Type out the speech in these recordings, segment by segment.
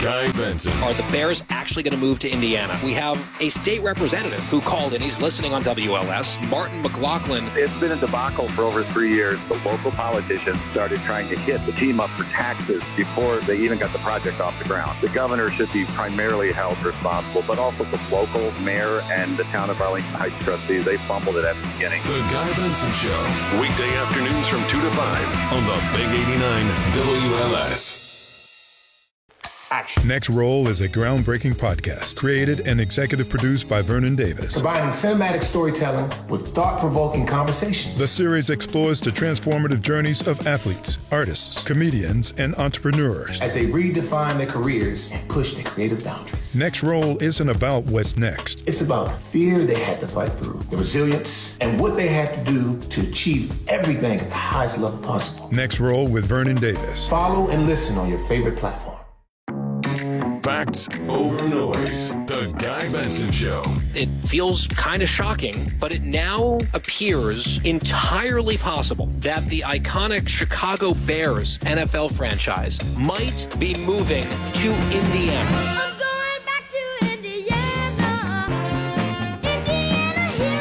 Guy Benson. Are the Bears actually going to move to Indiana? We have a state representative who called in. He's listening on WLS. Martin McLaughlin. It's been a debacle for over 3 years. The local politicians started trying to hit the team up for taxes before they even got the project off the ground. The governor should be primarily held responsible, but also the local mayor and the town of Arlington Heights trustees. They fumbled it at the beginning. The Guy Benson Show. Weekday afternoons from 2 to 5 on the Big 89 WLS. Action. Next Roll is a groundbreaking podcast created and executive produced by Vernon Davis. Combining cinematic storytelling with thought-provoking conversations. The series explores the transformative journeys of athletes, artists, comedians, and entrepreneurs as they redefine their careers and push their creative boundaries. Next Roll isn't about what's next. It's about the fear they had to fight through, the resilience, and what they had to do to achieve everything at the highest level possible. Next Roll with Vernon Davis. Follow and listen on your favorite platform. Facts over noise. The Guy Benson Show. It feels kind of shocking, but it now appears entirely possible that the iconic Chicago Bears NFL franchise might be moving to Indiana. I'm going back to Indiana. Indiana, here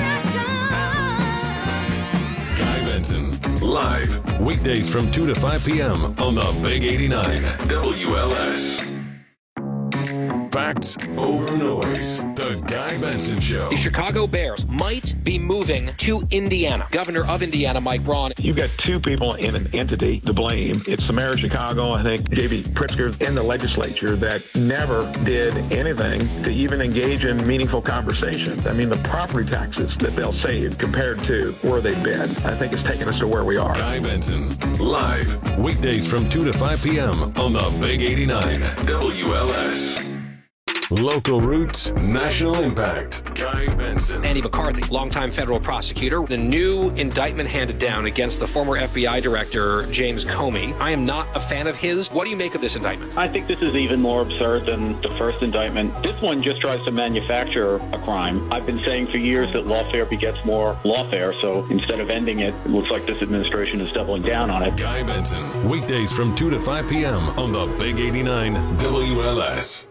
I come. Guy Benson. Live. Weekdays from 2 to 5 p.m. on the Big 89 WLS. Facts over noise. The Guy Benson Show. The Chicago Bears might be moving to Indiana. Governor of Indiana, Mike Braun. You've got two people in an entity to blame. It's the mayor of Chicago, I think, J.B. Pritzker, in the legislature that never did anything to even engage in meaningful conversations. I mean, the property taxes that they'll save compared to where they've been, I think it's taken us to where we are. Guy Benson. Live. Weekdays from 2 to 5 p.m. on the Big 89 WLS. Local roots, national impact. Guy Benson. Andy McCarthy, longtime federal prosecutor. The new indictment handed down against the former FBI director, James Comey. I am not a fan of his. What do you make of this indictment? I think this is even more absurd than the first indictment. This one just tries to manufacture a crime. I've been saying for years that lawfare begets more lawfare, so instead of ending it, it looks like this administration is doubling down on it. Guy Benson. Weekdays from 2 to 5 p.m. on the Big 89 WLS.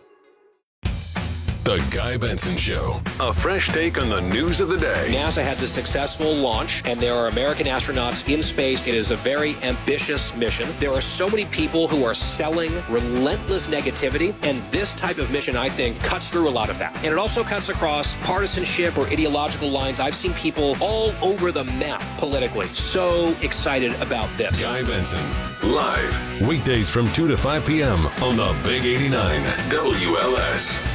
The Guy Benson Show. A fresh take on the news of the day. NASA had the successful launch, and there are American astronauts in space. It is a very ambitious mission. There are so many people who are selling relentless negativity, and this type of mission, I think, cuts through a lot of that. And it also cuts across partisanship or ideological lines. I've seen people all over the map politically so excited about this. Guy Benson. Live. Weekdays from 2 to 5 p.m. on the Big 89 WLS.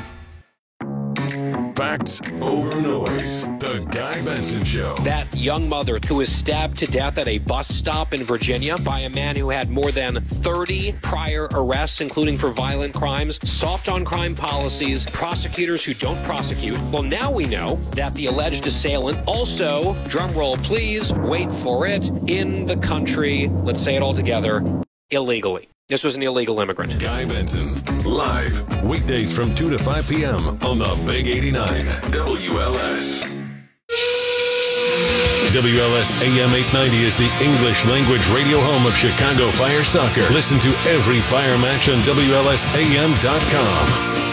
Facts over noise. The Guy Benson Show. That young mother who was stabbed to death at a bus stop in Virginia by a man who had more than 30 prior arrests, including for violent crimes, soft on crime policies, prosecutors who don't prosecute. Well, now we know that the alleged assailant also, drumroll please, wait for it, in the country, let's say it all together, illegally. This was an illegal immigrant. Guy Benson. Live. Weekdays from 2 to 5 p.m. on the Big 89 WLS. WLS AM 890 is the English language radio home of Chicago Fire Soccer. Listen to every Fire match on WLSAM.com.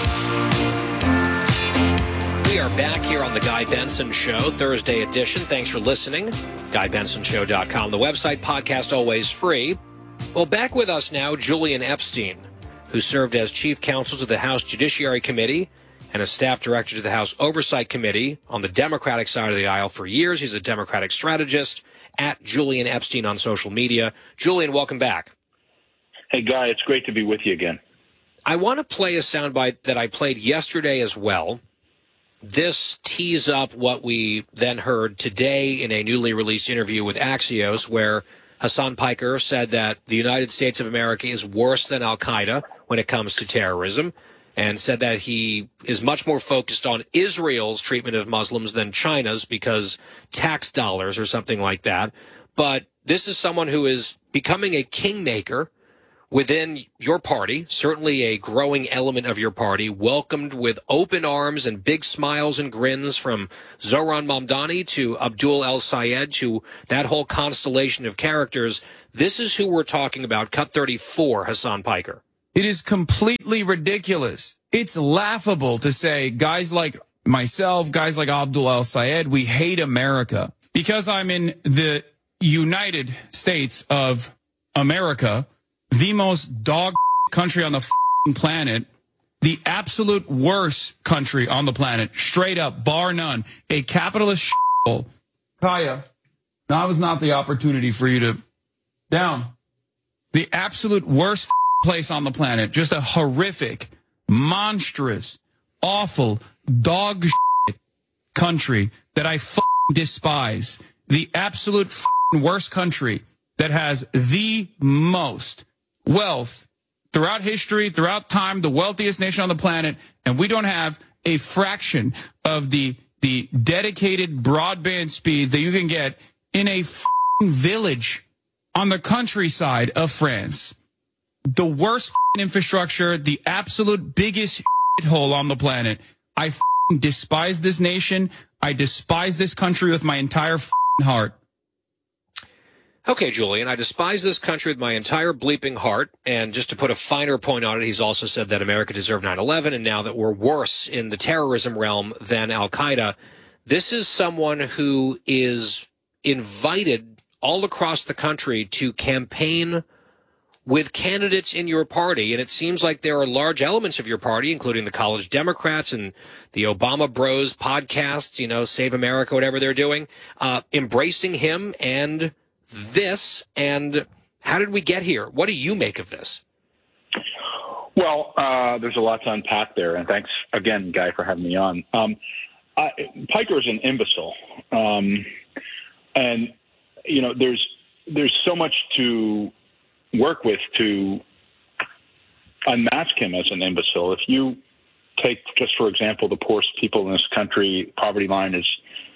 We are back here on the Guy Benson Show, Thursday edition. Thanks for listening. GuyBensonShow.com. The website, podcast always free. Well, back with us now, Julian Epstein, who served as chief counsel to the House Judiciary Committee and a staff director to the House Oversight Committee on the Democratic side of the aisle for years. He's a Democratic strategist at Julian Epstein on social media. Julian, welcome back. Hey, Guy, it's great to be with you again. I want to play a soundbite that I played yesterday as well. This tees up what we then heard today in a newly released interview with Axios, where Hassan Piker said that the United States of America is worse than al-Qaeda when it comes to terrorism, and said that he is much more focused on Israel's treatment of Muslims than China's because tax dollars or something like that. But this is someone who is becoming a kingmaker within your party, certainly a growing element of your party, welcomed with open arms and big smiles and grins from Zohran Mamdani to Abdul El-Sayed to that whole constellation of characters. This is who we're talking about, Cut 34, Hassan Piker. It is completely ridiculous. It's laughable to say guys like myself, guys like Abdul El-Sayed, we hate America. Because I'm in the United States of America, the most dog country on the planet, the absolute worst country on the planet, straight up, bar none, a capitalist shithole. Kaya, now is not the opportunity for you to down. The absolute worst place on the planet, just a horrific, monstrous, awful, dog shit country that I despise. The absolute worst country that has the most wealth throughout history, throughout time, the wealthiest nation on the planet, and we don't have a fraction of the dedicated broadband speeds that you can get in a village on the countryside of France. The worst infrastructure, the absolute biggest hole on the planet. I despise this nation. I despise this country with my entire heart. Okay, Julian, I despise this country with my entire bleeping heart. And just to put a finer point on it, he's also said that America deserved 9/11, and now that we're worse in the terrorism realm than Al-Qaeda. This is someone who is invited all across the country to campaign with candidates in your party, and it seems like there are large elements of your party, including the College Democrats and the Obama Bros podcasts, you know, Save America, whatever they're doing, embracing him and this. And how did we get here? What do you make of this? Well, there's a lot to unpack there, and thanks again, Guy, for having me on. Piker is an imbecile, and you know, there's so much to work with to unmask him as an imbecile. If you take, just for example, the poorest people in this country, poverty line is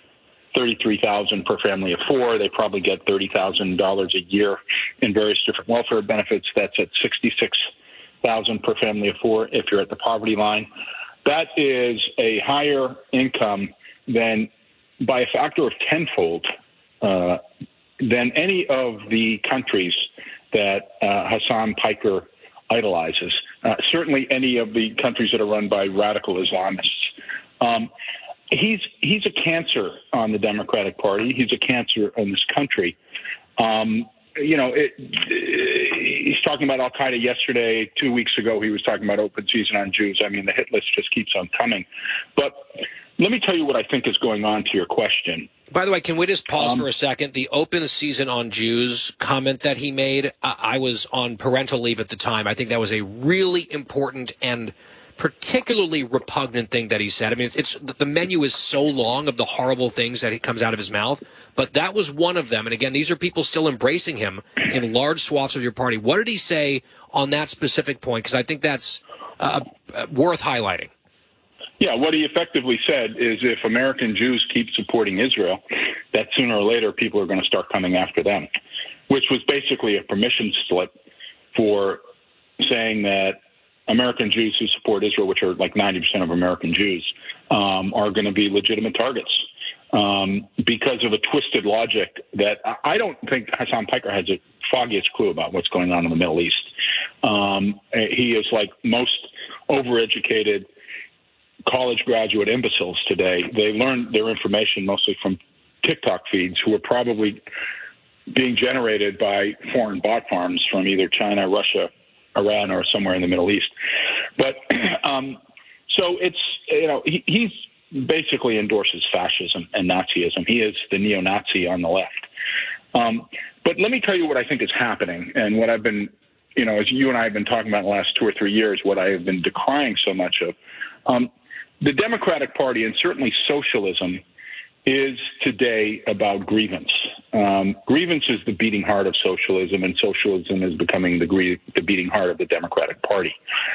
$33,000 per family of four. They probably get $30,000 a year in various different welfare benefits. That's at $66,000 per family of four if you're at the poverty line. That is a higher income than, by a factor of tenfold, than any of the countries that Hassan Piker idolizes. Certainly any of the countries that are run by radical Islamists. He's a cancer on the Democratic Party. He's a cancer on this country. You know, he's talking about Al-Qaeda yesterday. 2 weeks ago, he was talking about open season on Jews. I mean, the hit list just keeps on coming. But let me tell you what I think is going on to your question. By the way, can we just pause for a second? The open season on Jews comment that he made, I was on parental leave at the time. I think that was a really important and particularly repugnant thing that he said. I mean, it's the menu is so long of the horrible things that it comes out of his mouth, but that was one of them. And again, these are people still embracing him in large swaths of your party. What did he say on that specific point? Because I think that's worth highlighting. Yeah, what he effectively said is if American Jews keep supporting Israel, that sooner or later people are going to start coming after them, which was basically a permission slip for saying that American Jews who support Israel, which are like 90% of American Jews, are going to be legitimate targets because of a twisted logic that I don't think Hassan Piker has the foggiest clue about what's going on in the Middle East. He is like most overeducated college graduate imbeciles today. They learn their information mostly from TikTok feeds who are probably being generated by foreign bot farms from either China, Russia, Iran, or somewhere in the Middle East. But so it's, you know, he's basically endorses fascism and Nazism. He is the neo-Nazi on the left. But let me tell you what I think is happening and what I've been, you know, as you and I have been talking about in the last 2 or 3 years, what I have been decrying so much of. The Democratic Party, and certainly socialism, is today about grievance. Grievance is the beating heart of socialism, and socialism is becoming the beating heart of the Democratic Party.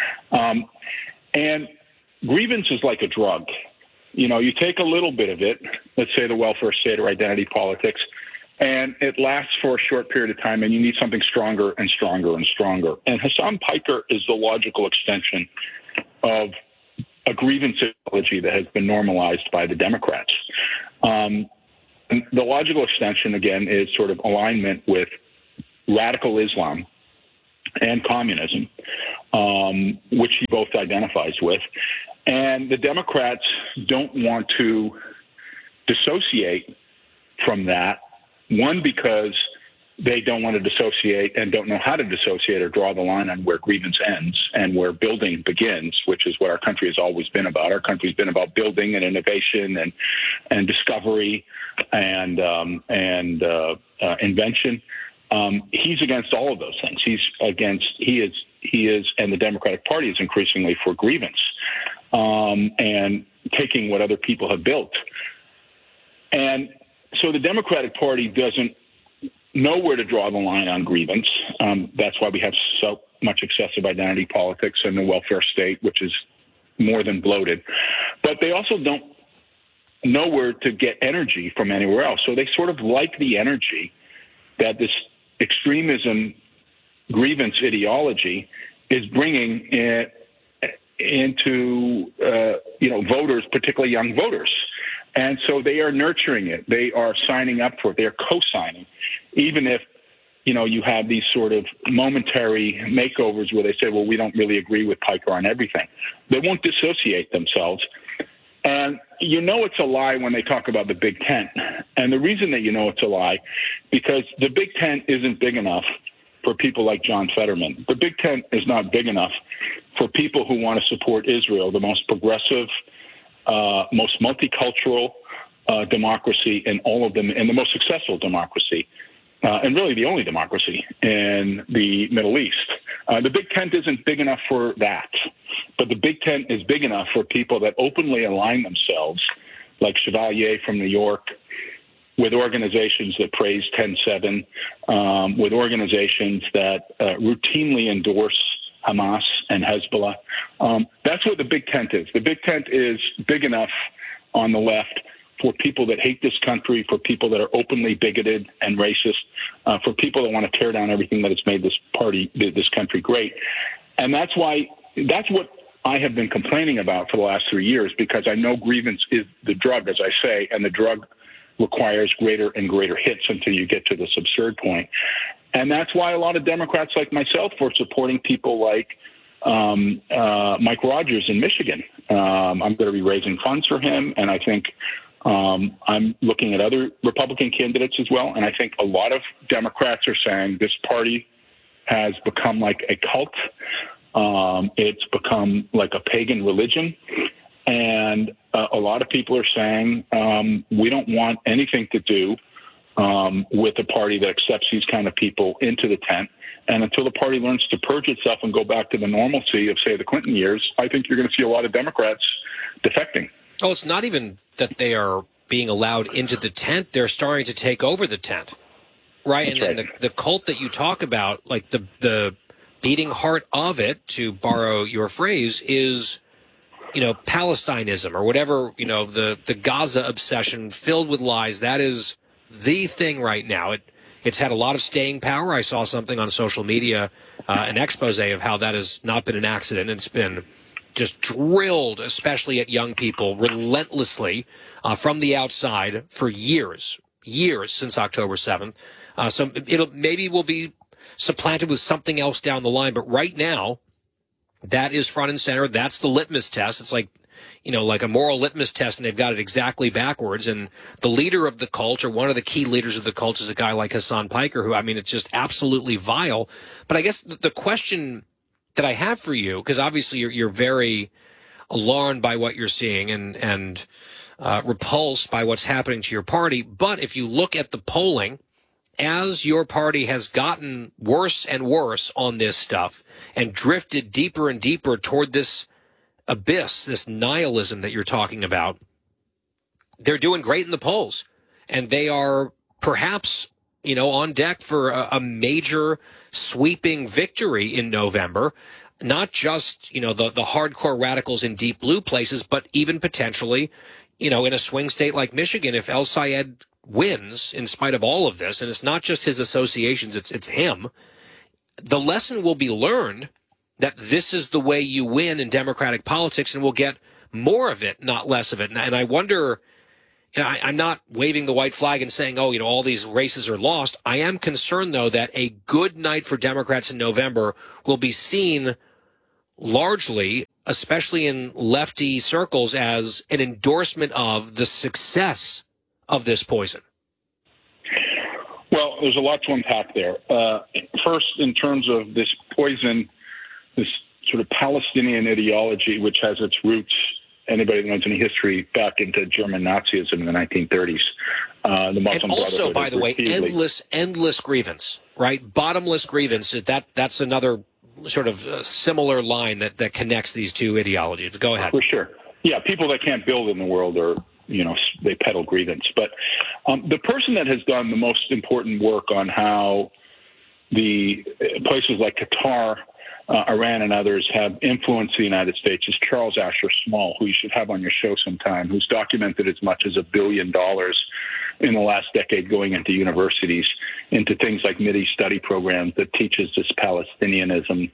And grievance is like a drug. You know, you take a little bit of it, let's say the welfare state or identity politics, and it lasts for a short period of time, and you need something stronger and stronger and stronger. And Hassan Piker is the logical extension of a grievance ideology that has been normalized by the Democrats. And the logical extension, again, is sort of alignment with radical Islam and communism, which he both identifies with. And the Democrats don't want to dissociate from that, one, because they don't want to dissociate and don't know how to dissociate or draw the line on where grievance ends and where building begins, which is what our country has always been about. Our country's been about building and innovation and discovery and invention. He's against all of those things. He is, and the Democratic Party is increasingly for grievance and taking what other people have built. And so the Democratic Party doesn't know where to draw the line on grievance. That's why we have so much excessive identity politics and the welfare state, which is more than bloated. But they also don't know where to get energy from anywhere else. So they sort of like the energy that this extremism grievance ideology is bringing into voters, particularly young voters. And so they are nurturing it. They are signing up for it. They are co-signing, even if, you have these sort of momentary makeovers where they say, well, we don't really agree with Piker on everything. They won't dissociate themselves. And it's a lie when they talk about the Big Tent. And the reason that it's a lie, because the Big Tent isn't big enough for people like John Fetterman. The Big Tent is not big enough for people who want to support Israel, the most progressive, most multicultural democracy in all of them, and the most successful democracy, and really the only democracy in the Middle East. The Big Tent isn't big enough for that, but the Big Tent is big enough for people that openly align themselves, like Chevalier from New York, with organizations that praise 10-7, with organizations that routinely endorse Hamas and Hezbollah. That's what the Big Tent is. The Big Tent is big enough on the left for people that hate this country, for people that are openly bigoted and racist, for people that want to tear down everything that has made this country great. And that's what I have been complaining about for the last 3 years, because I know grievance is the drug, as I say, and the drug requires greater and greater hits until you get to this absurd point. And that's why a lot of Democrats like myself were supporting people like Mike Rogers in Michigan. I'm going to be raising funds for him, and I think I'm looking at other Republican candidates as well. And I think a lot of Democrats are saying this party has become like a cult. It's become like a pagan religion. And a lot of people are saying we don't want anything to do with a party that accepts these kind of people into the tent. And until the party learns to purge itself and go back to the normalcy of, say, the Clinton years, I think you're going to see a lot of Democrats defecting. Oh, it's not even that they are being allowed into the tent. They're starting to take over the tent, right? That's and then the cult that you talk about, like the beating heart of it, to borrow your phrase, is Palestinism or whatever, the Gaza obsession filled with lies. That is the thing right now. It's had a lot of staying power. I saw something on social media, an expose of how that has not been an accident. It's been just drilled, especially at young people, relentlessly from the outside for years since October 7th. So maybe will be supplanted with something else down the line. But right now, that is front and center. That's the litmus test. It's like, like a moral litmus test, and they've got it exactly backwards. And the leader of the cult, or one of the key leaders of the cult, is a guy like Hassan Piker, who, it's just absolutely vile. But I guess the question that I have for you, because obviously you're very alarmed by what you're seeing and repulsed by what's happening to your party. But if you look at the polling, as your party has gotten worse and worse on this stuff and drifted deeper and deeper toward this abyss, this nihilism that you're talking about, they're doing great in the polls. And they are perhaps, on deck for a major sweeping victory in November. Not just, the hardcore radicals in deep blue places, but even potentially, in a swing state like Michigan, if El Sayed wins in spite of all of this, and it's not just his associations, it's him, the lesson will be learned that this is the way you win in democratic politics, and we'll get more of it, not less of it. And I wonder I'm not waving the white flag and saying, oh, all these races are lost. I am concerned, though, that a good night for Democrats in November will be seen largely, especially in lefty circles, as an endorsement of the success of this poison. Well, there's a lot to unpack there. First, in terms of this poison, this sort of Palestinian ideology, which has its roots, anybody that knows any history, back into German Nazism in the 1930s. The Muslim and also, Brotherhood by the way, endless grievance, right? Bottomless grievance. That's another sort of similar line that connects these two ideologies. Go ahead. For sure. Yeah, people that can't build in the world are, they peddle grievance. But the person that has done the most important work on how the places like Qatar, Iran and others have influenced the United States is Charles Asher Small, who you should have on your show sometime, who's documented as much as $1 billion in the last decade going into universities, into things like MIDI study programs that teaches this Palestinianism,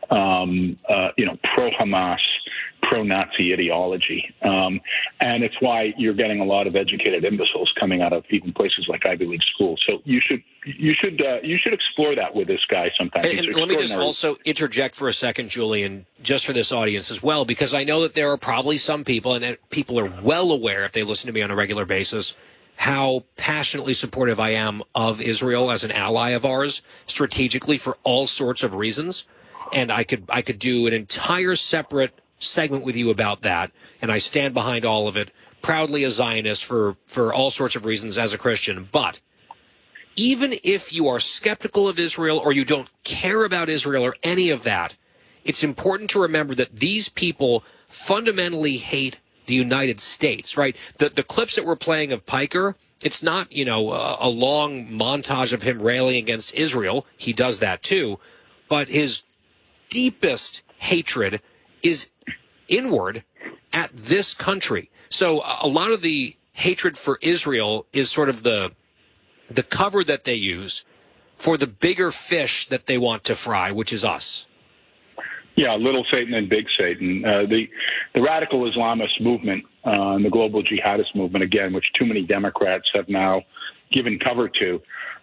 pro-Hamas, pro-Nazi ideology. And it's why you're getting a lot of educated imbeciles coming out of even places like Ivy League schools. So you should explore that with this guy sometime. And let me just also interject for a second, Julian, just for this audience as well, because I know that there are probably some people, and people are well aware if they listen to me on a regular basis, how passionately supportive I am of Israel as an ally of ours, strategically for all sorts of reasons. And I could do an entire separate segment with you about that, and I stand behind all of it, proudly a Zionist for all sorts of reasons as a Christian. But even if you are skeptical of Israel or you don't care about Israel or any of that, it's important to remember that these people fundamentally hate the United States, right? The clips that we're playing of Piker, it's not, a long montage of him railing against Israel. He does that too. But his deepest hatred is inward at this country. So a lot of the hatred for Israel is sort of the cover that they use for the bigger fish that they want to fry, which is us. Yeah, little Satan and big Satan. The radical Islamist movement and the global jihadist movement, again, which too many Democrats have now given cover to,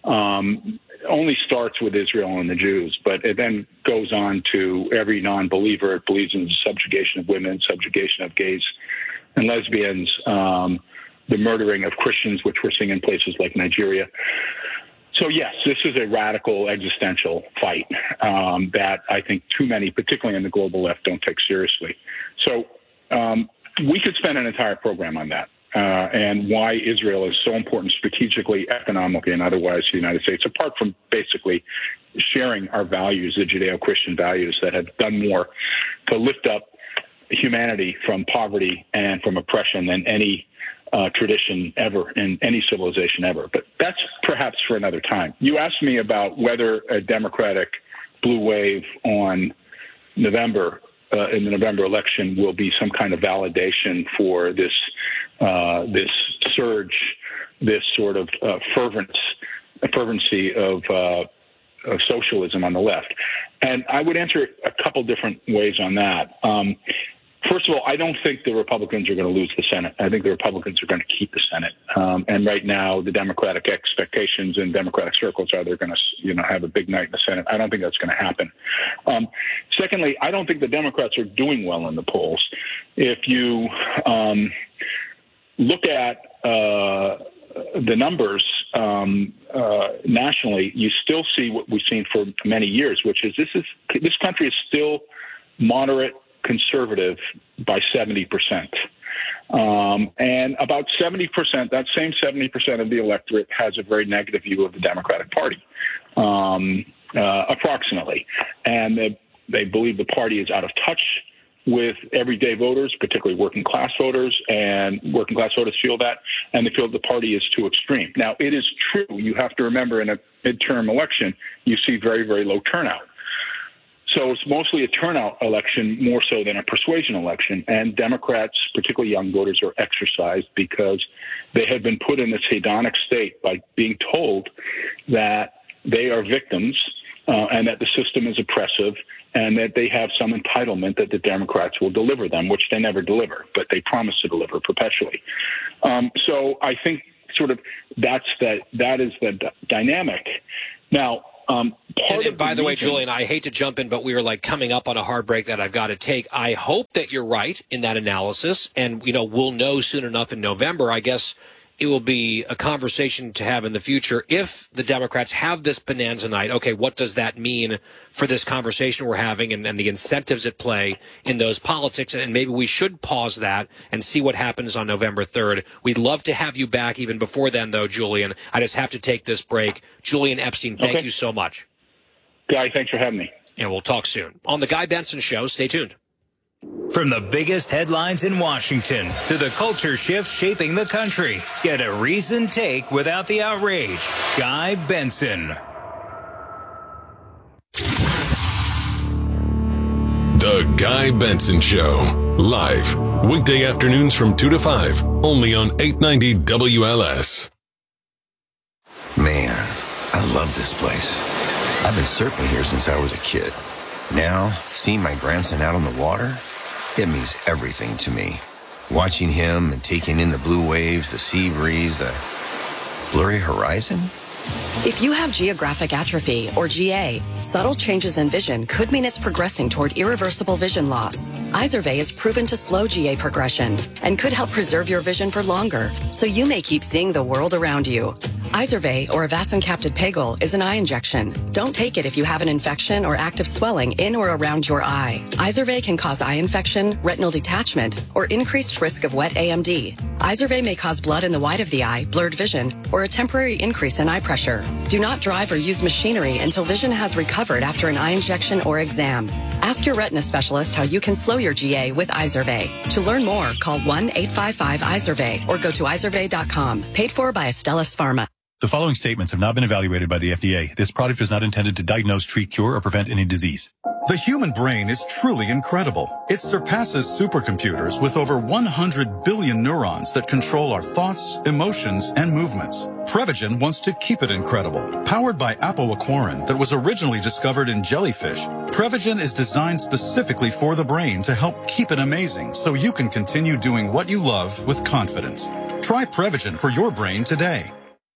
only starts with Israel and the Jews, but it then goes on to every non-believer. It believes in the subjugation of women, subjugation of gays and lesbians, the murdering of Christians, which we're seeing in places like Nigeria. So, yes, this is a radical existential fight that I think too many, particularly in the global left, don't take seriously. So we could spend an entire program on that and why Israel is so important strategically, economically, and otherwise to the United States, apart from basically sharing our values, the Judeo-Christian values that have done more to lift up humanity from poverty and from oppression than any tradition ever in any civilization ever. But that's perhaps for another time. You asked me about whether a Democratic blue wave on November in the November election will be some kind of validation for this this surge, this sort of fervency of socialism on the left. And I would answer a couple different ways on that. First of all, I don't think the Republicans are going to lose the Senate. I think the Republicans are going to keep the Senate. And right now, the Democratic expectations in Democratic circles are they're going to, have a big night in the Senate. I don't think that's going to happen. Secondly, I don't think the Democrats are doing well in the polls. If you look at the numbers nationally, you still see what we've seen for many years, which is this country is still moderate conservative by 70%. And about 70%, that same 70% of the electorate has a very negative view of the Democratic Party, approximately. And they believe the party is out of touch with everyday voters, particularly working class voters, and working class voters feel that, and they feel the party is too extreme. Now, it is true. You have to remember in a midterm election, you see very, very low turnout. So it's mostly a turnout election more so than a persuasion election. And Democrats, particularly young voters, are exercised because they have been put in this hedonic state by being told that they are victims and that the system is oppressive and that they have some entitlement that the Democrats will deliver them, which they never deliver, but they promise to deliver perpetually. So I think sort of that is the dynamic. Now, and by the way, Julian, I hate to jump in, but we are like coming up on a hard break that I've got to take. I hope that you're right in that analysis, and we'll know soon enough in November. I guess it will be a conversation to have in the future if the Democrats have this bonanza night. Okay, what does that mean for this conversation we're having and the incentives at play in those politics? And maybe we should pause that and see what happens on November 3rd. We'd love to have you back even before then, though, Julian. I just have to take this break. Julian Epstein, thank you so much. Guy, thanks for having me. And we'll talk soon. On The Guy Benson Show, stay tuned. From the biggest headlines in Washington to the culture shift shaping the country, get a reasoned take without the outrage. Guy Benson. The Guy Benson Show. Live. Weekday afternoons from 2 to 5. Only on 890 WLS. Man, I love this place. I've been surfing here since I was a kid. Now, seeing my grandson out on the water, it means everything to me. Watching him and taking in the blue waves, the sea breeze, the blurry horizon. If you have geographic atrophy, or GA, subtle changes in vision could mean it's progressing toward irreversible vision loss. Izervay is proven to slow GA progression and could help preserve your vision for longer, so you may keep seeing the world around you. Izervay, or avacincaptad pegol, is an eye injection. Don't take it if you have an infection or active swelling in or around your eye. Izervay can cause eye infection, retinal detachment, or increased risk of wet AMD. Izervay may cause blood in the white of the eye, blurred vision, or a temporary increase in eye pressure. Do not drive or use machinery until vision has recovered after an eye injection or exam. Ask your retina specialist how you can slow your GA with Izervay. To learn more, call 1-855-IZERVAY or go to izervay.com. Paid for by Astellas Pharma. The following statements have not been evaluated by the FDA. This product is not intended to diagnose, treat, cure, or prevent any disease. The human brain is truly incredible. It surpasses supercomputers with over 100 billion neurons that control our thoughts, emotions, and movements. Prevagen wants to keep it incredible. Powered by apoaquarin that was originally discovered in jellyfish, Prevagen is designed specifically for the brain to help keep it amazing so you can continue doing what you love with confidence. Try Prevagen for your brain today.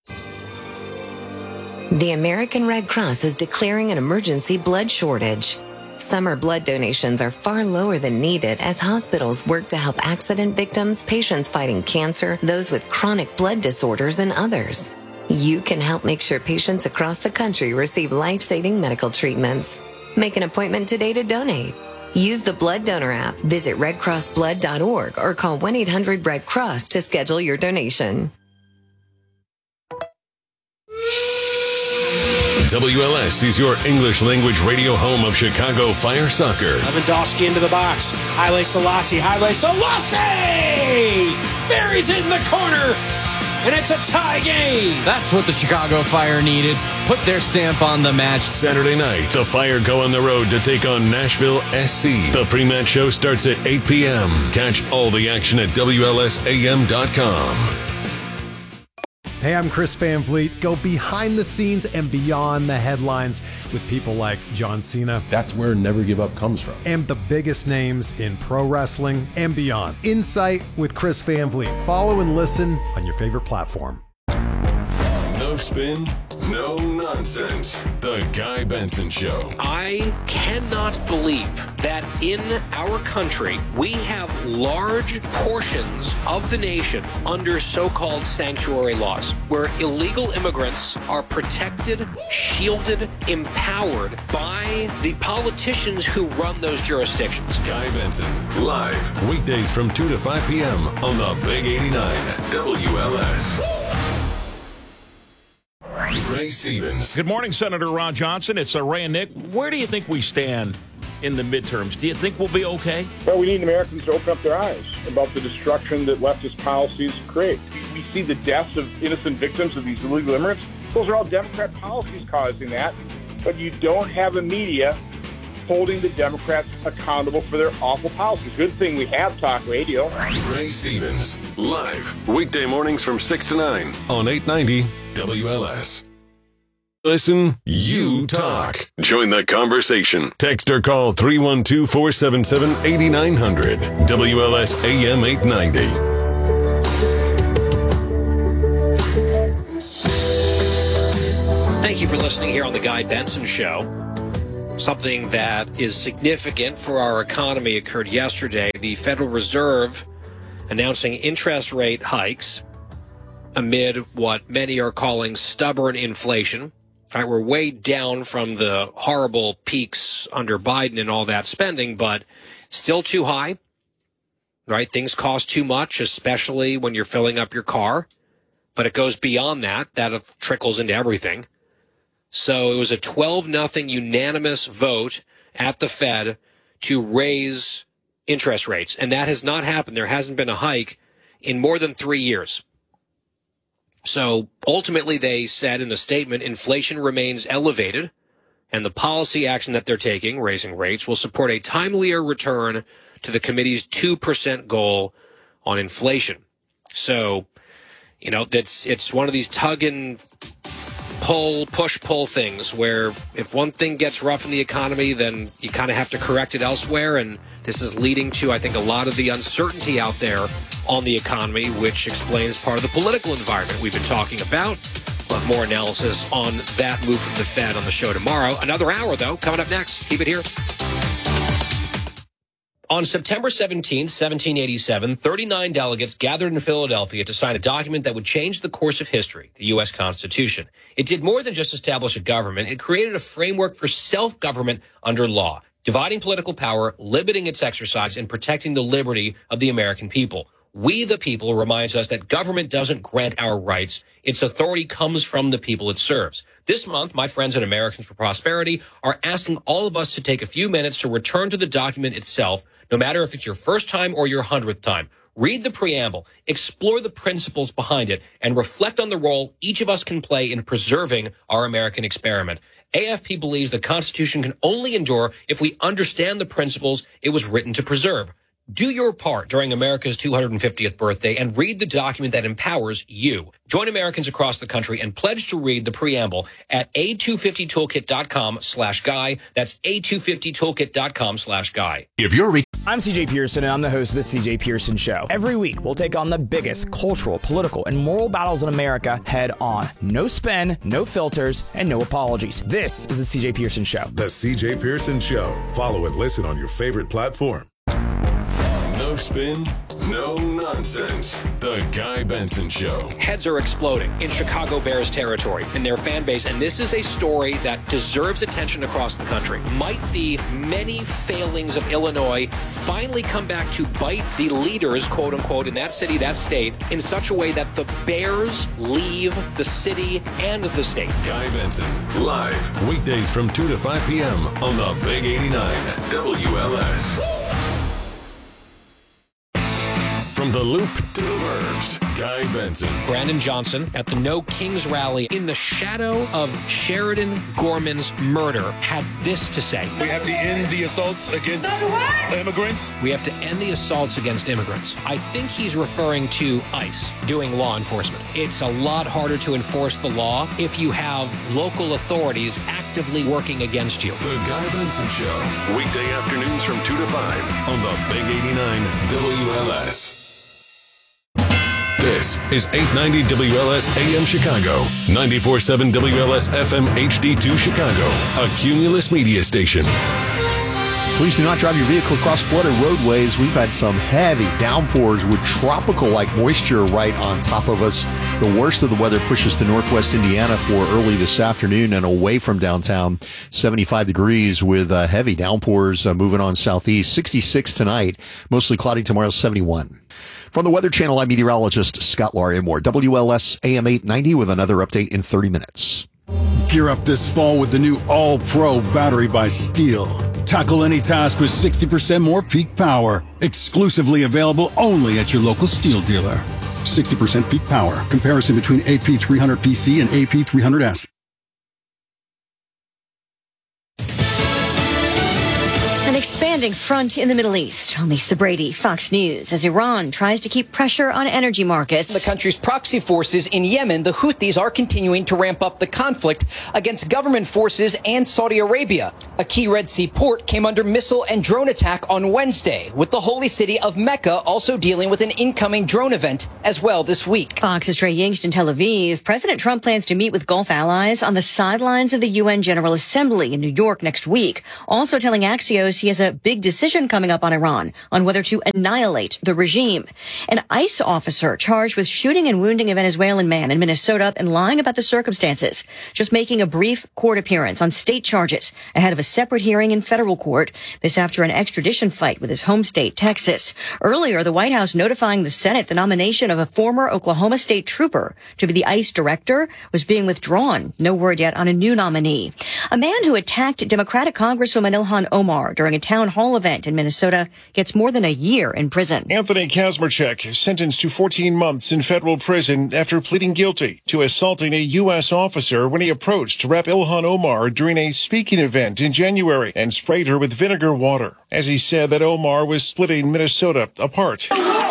The American Red Cross is declaring an emergency blood shortage. Summer blood donations are far lower than needed as hospitals work to help accident victims, patients fighting cancer, those with chronic blood disorders, and others. You can help make sure patients across the country receive life-saving medical treatments. Make an appointment today to donate. Use the Blood Donor app, visit redcrossblood.org, or call 1-800-RED-CROSS to schedule your donation. WLS is your English language radio home of Chicago Fire Soccer. Lewandowski into the box. Haile Selassie. Buries it in the corner. And it's a tie game. That's what the Chicago Fire needed. Put their stamp on the match. Saturday night, the Fire go on the road to take on Nashville SC. The pre-match show starts at 8 p.m. Catch all the action at WLSAM.com. Hey, I'm Chris Van Vliet. Go behind the scenes and beyond the headlines with people like John Cena. That's where Never Give Up comes from. And the biggest names in pro wrestling and beyond. Insight with Chris Van Vliet. Follow and listen on your favorite platform. No spin, no nonsense. The Guy Benson Show. I cannot believe that in our country we have large portions of the nation under so-called sanctuary laws, where illegal immigrants are protected, shielded, empowered by the politicians who run those jurisdictions. Guy Benson, live, weekdays from 2 to 5 p.m. on the Big 89 WLS. Ray Stevens. Good morning, Senator Ron Johnson. It's Ray and Nick. Where do you think we stand in the midterms? Do you think we'll be okay? Well, we need Americans to open up their eyes about the destruction that leftist policies create. We see the deaths of innocent victims of these illegal immigrants. Those are all Democrat policies causing that. But you don't have a media holding the Democrats accountable for their awful policies. Good thing we have talk radio. Ray Stevens, live, weekday mornings from 6 to 9 on 890 WLS. Listen, you talk. Join the conversation. Text or call 312-477-8900. WLS AM 890. Thank you for listening here on The Guy Benson Show. Something that is significant for our economy occurred yesterday. The Federal Reserve announcing interest rate hikes amid what many are calling stubborn inflation. All right, we're way down from the horrible peaks under Biden and all that spending, but still too high. Right? Things cost too much, especially when you're filling up your car. But it goes beyond that. That trickles into everything. So it was a 12-0 unanimous vote at the Fed to raise interest rates. And that has not happened. There hasn't been a hike in more than 3 years. So ultimately, they said in a statement, inflation remains elevated, and the policy action that they're taking, raising rates, will support a timelier return to the committee's 2% goal on inflation. So, you know, it's one of these tug and pull, push-pull things where if one thing gets rough in the economy, then you kind of have to correct it elsewhere. And this is leading to, I think, a lot of the uncertainty out there on the economy, which explains part of the political environment we've been talking about. We'll have more analysis on that move from the Fed on the show tomorrow. Another hour, though, coming up next. Keep it here. On September 17, 1787, 39 delegates gathered in Philadelphia to sign a document that would change the course of history, the U.S. Constitution. It did more than just establish a government. It created a framework for self-government under law, dividing political power, limiting its exercise, and protecting the liberty of the American people. We, the people, reminds us that government doesn't grant our rights. Its authority comes from the people it serves. This month, my friends at Americans for Prosperity are asking all of us to take a few minutes to return to the document itself, no matter if it's your first time or your 100th time. Read the preamble, explore the principles behind it, and reflect on the role each of us can play in preserving our American experiment. AFP believes the Constitution can only endure if we understand the principles it was written to preserve. Do your part during America's 250th birthday and read the document that empowers you. Join Americans across the country and pledge to read the preamble at a250toolkit.com/guy. That's a250toolkit.com/guy. If you're I'm CJ Pearson, and I'm the host of the CJ Pearson Show. Every week, we'll take on the biggest cultural, political, and moral battles in America head on. No spin, no filters, and no apologies. This is the CJ Pearson Show. The CJ Pearson Show. Follow and listen on your favorite platform. No spin, no nonsense. The Guy Benson Show. Heads are exploding in Chicago Bears territory in their fan base, and this is a story that deserves attention across the country. Might the many failings of Illinois finally come back to bite the leaders, quote unquote, in that city, that state, in such a way that the Bears leave the city and the state? Guy Benson, live, weekdays from 2 to 5 p.m. on the Big 89 WLS. From the Loop to the Burbs, Guy Benson. Brandon Johnson at the No Kings rally in the shadow of Sheridan Gorman's murder had this to say. We have to end the assaults against immigrants. We have to end the assaults against immigrants. I think he's referring to ICE doing law enforcement. It's a lot harder to enforce the law if you have local authorities actively working against you. The Guy Benson Show, weekday afternoons from 2 to 5 on the Big 89 WLS. This is 890 WLS AM Chicago, 94.7 WLS FM HD2 Chicago, a Cumulus media station. Please do not drive your vehicle across flooded roadways. We've had some heavy downpours with tropical-like moisture right on top of us. The worst of the weather pushes to northwest Indiana for early this afternoon and away from downtown. 75 degrees with heavy downpours moving on southeast. 66 tonight, mostly cloudy tomorrow, 71. From the Weather Channel, I'm meteorologist Scott Larimore. WLS AM 890 with another update in 30 minutes. Gear up this fall with the new All-Pro battery by Steel. Tackle any task with 60% more peak power. Exclusively available only at your local Steel dealer. 60% peak power. Comparison between AP300PC and AP300S. And Expanding front in the Middle East. On Lisa Brady, Fox News, as Iran tries to keep pressure on energy markets. The country's proxy forces in Yemen, the Houthis, are continuing to ramp up the conflict against government forces and Saudi Arabia. A key Red Sea port came under missile and drone attack on Wednesday, with the holy city of Mecca also dealing with an incoming drone event as well this week. Fox's Trey Yingst in Tel Aviv. President Trump plans to meet with Gulf allies on the sidelines of the UN General Assembly in New York next week, also telling Axios he has a big decision coming up on Iran on whether to annihilate the regime. An ICE officer charged with shooting and wounding a Venezuelan man in Minnesota and lying about the circumstances, just making a brief court appearance on state charges ahead of a separate hearing in federal court. This after an extradition fight with his home state, Texas. Earlier, the White House notifying the Senate the nomination of a former Oklahoma State trooper to be the ICE director was being withdrawn. No word yet on a new nominee. A man who attacked Democratic Congresswoman Ilhan Omar during a town hall event in Minnesota gets more than a year in prison. Anthony Kazmarchuk is sentenced to 14 months in federal prison after pleading guilty to assaulting a U.S. officer when he approached Rep. Ilhan Omar during a speaking event in January and sprayed her with vinegar water, as he said that Omar was splitting Minnesota apart.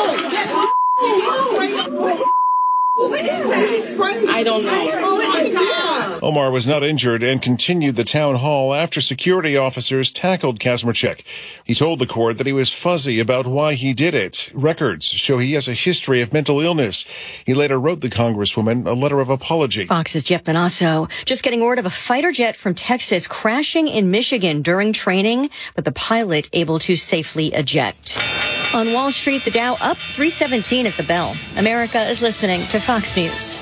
I don't know. Oh my God. Omar was not injured and continued the town hall after security officers tackled Kazmarchuk. He told the court that he was fuzzy about why he did it. Records show he has a history of mental illness. He later wrote the Congresswoman a letter of apology. Fox's Jeff Benasso just getting word of a fighter jet from Texas crashing in Michigan during training, but the pilot able to safely eject. On Wall Street, the Dow up 317 at the bell. America is listening to Fox News.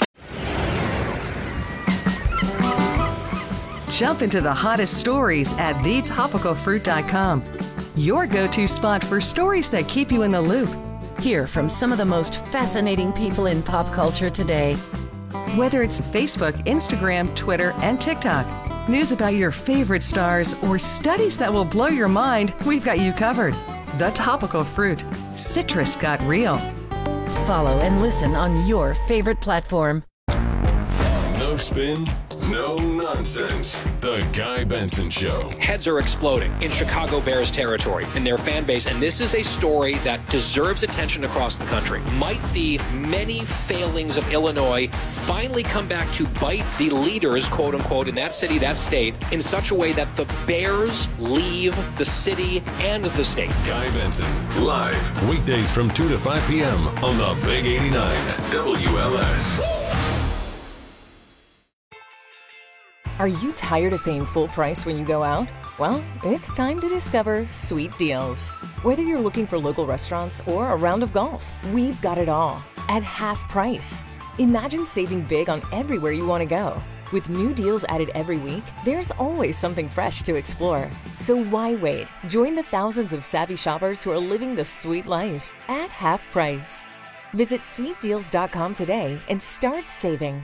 Jump into the hottest stories at thetopicalfruit.com. Your go-to spot for stories that keep you in the loop. Hear from some of the most fascinating people in pop culture today. Whether it's Facebook, Instagram, Twitter, and TikTok, news about your favorite stars, or studies that will blow your mind, we've got you covered. The Topical Fruit. Citrus got real. Follow and listen on your favorite platform. No spin, no nonsense. The Guy Benson Show. Heads are exploding in Chicago Bears territory in their fan base, and this is a story that deserves attention across the country. Might the many failings of Illinois finally come back to bite the leaders, quote unquote, in that city, that state, in such a way that the Bears leave the city and the state? Guy Benson, live, weekdays from 2 to 5 p.m. on the Big 89 WLS. Are you tired of paying full price when you go out? Well, it's time to discover Sweet Deals. Whether you're looking for local restaurants or a round of golf, we've got it all at half price. Imagine saving big on everywhere you want to go. With new deals added every week, there's always something fresh to explore. So why wait? Join the thousands of savvy shoppers who are living the sweet life at half price. Visit sweetdeals.com today and start saving.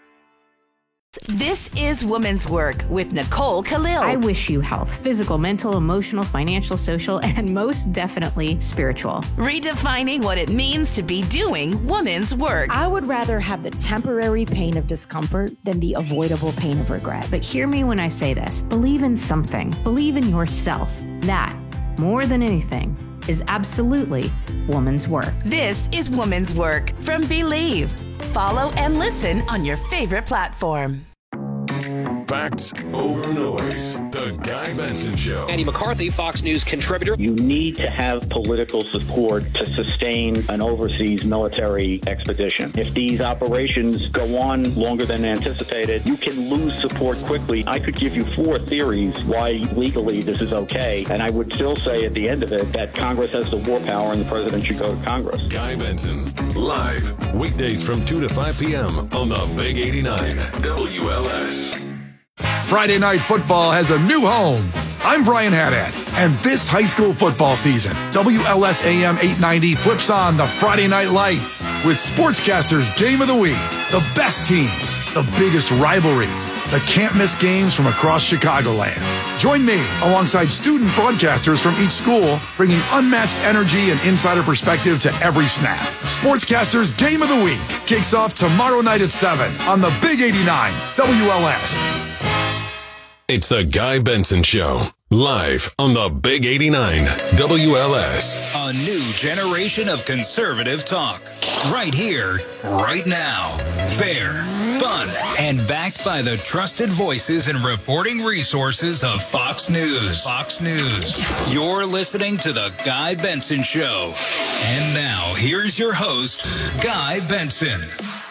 This is Woman's Work with Nicole Khalil. I wish you health, physical, mental, emotional, financial, social, and most definitely spiritual. Redefining what it means to be doing woman's work. I would rather have the temporary pain of discomfort than the avoidable pain of regret. But hear me when I say this. Believe in something. Believe in yourself. That, more than anything, is absolutely woman's work. This is Woman's Work from Believe. Follow and listen on your favorite platform. Facts over noise. The Guy Benson Show. Andy McCarthy, Fox News contributor. You need to have political support to sustain an overseas military expedition. If these operations go on longer than anticipated, you can lose support quickly. I could give you 4 theories why legally this is okay, and I would still say at the end of it that Congress has the war power and the president should go to Congress. Guy Benson, live, weekdays from 2 to 5 p.m. on the Big 89 WLS. Friday Night Football has a new home. I'm Brian Haddad, and this high school football season, WLS AM 890 flips on the Friday Night Lights with Sportscasters Game of the Week, the best teams, the biggest rivalries, the can't-miss games from across Chicagoland. Join me alongside student broadcasters from each school, bringing unmatched energy and insider perspective to every snap. Sportscasters Game of the Week kicks off tomorrow night at 7 on the Big 89 WLS. It's the Guy Benson Show. Live on the Big 89 WLS. A new generation of conservative talk. Right here, right now. Fair, fun, and backed by the trusted voices and reporting resources of Fox News. Fox News. You're listening to The Guy Benson Show. And now, here's your host, Guy Benson.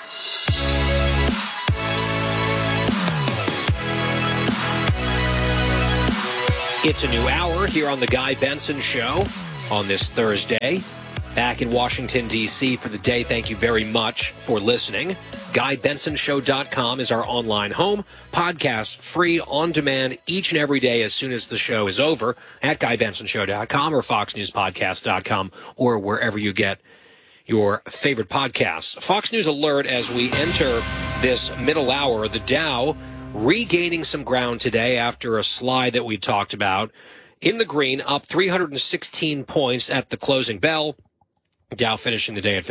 It's a new hour here on The Guy Benson Show on this Thursday. Back in Washington, D.C. for the day. Thank you very much for listening. GuyBensonShow.com is our online home. Podcast free on demand each and every day as soon as the show is over at GuyBensonShow.com or FoxNewsPodcast.com or wherever you get your favorite podcasts. Fox News alert as we enter this middle hour. The Dow regaining some ground today after a slide that we talked about. In the green, up 316 points at the closing bell. Dow finishing the day at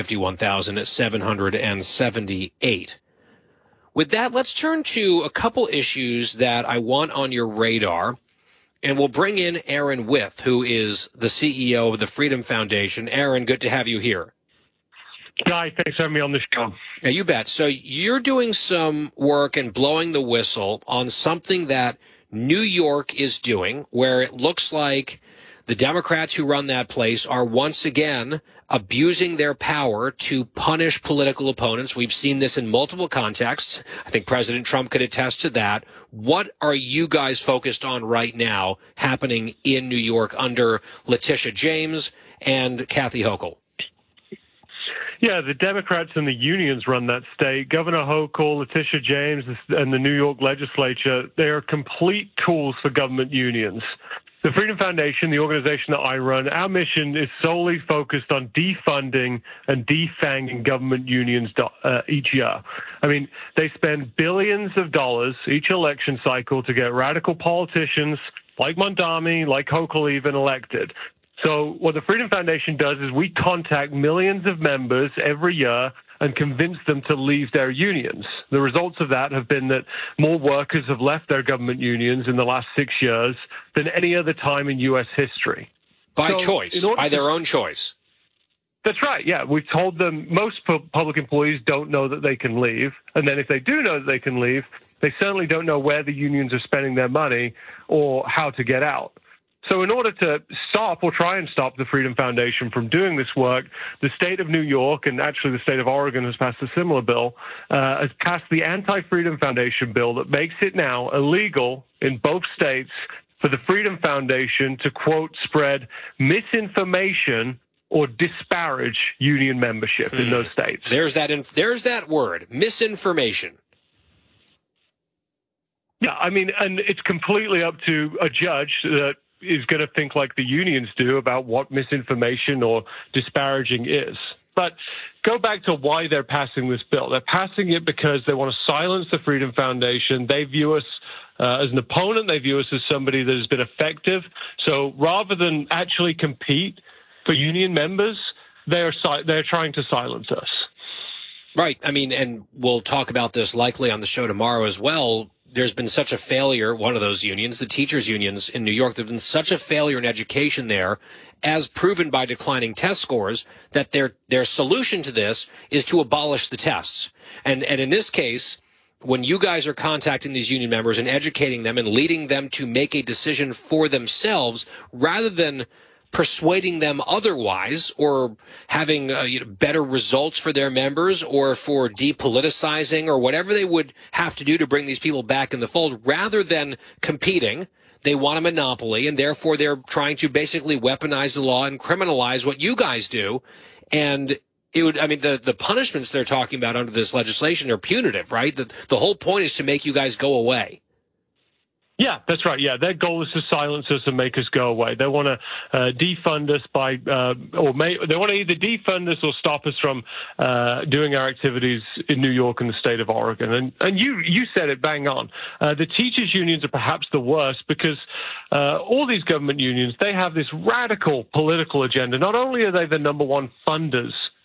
51,778. With that, let's turn to a couple issues that I want on your radar. And we'll bring in Aaron Wyth, who is the CEO of the Freedom Foundation. Aaron, good to have you here. Guy, thanks for having me on the show. Yeah, you bet. So you're doing some work and blowing the whistle on something that New York is doing, where it looks like the Democrats who run that place are once again abusing their power to punish political opponents. We've seen this in multiple contexts. I think President Trump could attest to that. What are you guys focused on right now happening in New York under Letitia James and Kathy Hochul? Yeah, the Democrats and the unions run that state. Governor Hochul, Letitia James, and the New York legislature, they are complete tools for government unions. The Freedom Foundation, the organization that I run, our mission is solely focused on defunding and defanging government unions each year. I mean, they spend billions of dollars each election cycle to get radical politicians like Mondami, like Hochul even elected. So what the Freedom Foundation does is we contact millions of members every year and convince them to leave their unions. The results of that have been that more workers have left their government unions in the last 6 years than any other time in U.S. history. By choice, by their own choice. That's right, yeah. We've told them most public employees don't know that they can leave. And then if they do know that they can leave, they certainly don't know where the unions are spending their money or how to get out. So in order to stop or try and stop the Freedom Foundation from doing this work, the state of New York and actually the state of Oregon has passed a similar bill, has passed the Anti-Freedom Foundation bill that makes it now illegal in both states for the Freedom Foundation to, quote, spread misinformation or disparage union membership in those states. There's that word, misinformation. Yeah, I mean, and it's completely up to a judge that is going to think like the unions do about what misinformation or disparaging is. But go back to why they're passing this bill. They're passing it because they want to silence the Freedom Foundation. They view us as an opponent. They view us as somebody that has been effective. So rather than actually compete for union members, they're trying to silence us. Right. I mean, and we'll talk about this likely on the show tomorrow as well. There's been such a failure, one of those unions, the teachers' unions in New York, there's been such a failure in education there, as proven by declining test scores, that their solution to this is to abolish the tests. And in this case, when you guys are contacting these union members and educating them and leading them to make a decision for themselves, rather than persuading them otherwise or having better results for their members or for depoliticizing or whatever they would have to do to bring these people back in the fold, rather than competing, they want a monopoly, and therefore they're trying to basically weaponize the law and criminalize what you guys do. And it would, I mean, the punishments they're talking about under this legislation are punitive, right? The whole point is to make you guys go away. Yeah, that's right. Yeah, their goal is to silence us and make us go away. They want to defund us they want to either defund us or stop us from doing our activities in New York and the state of Oregon. And you said it bang on. The teachers' unions are perhaps the worst because all these government unions, they have this radical political agenda. Not only are they the number one funders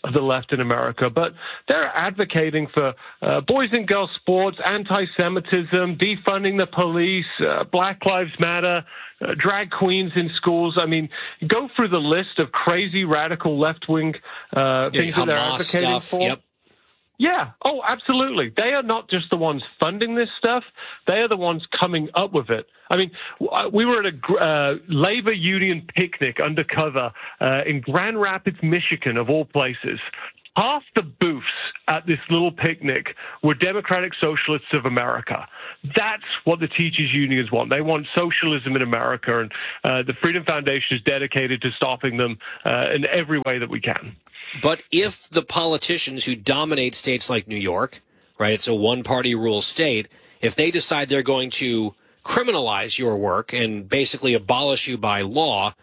of the left in America, but they're advocating for boys and girls sports, anti-Semitism, defunding the police, Black Lives Matter, drag queens in schools. I mean, go through the list of crazy radical left-wing things that they're advocating for. Yep. Yeah. Oh, absolutely. They are not just the ones funding this stuff. They are the ones coming up with it. I mean, we were at a labor union picnic undercover in Grand Rapids, Michigan, of all places. Half the booths at this little picnic were Democratic Socialists of America. That's what the teachers' unions want. They want socialism in America, and the Freedom Foundation is dedicated to stopping them in every way that we can. But if the politicians who dominate states like New York, right, it's a one-party rule state, if they decide they're going to criminalize your work and basically abolish you by law,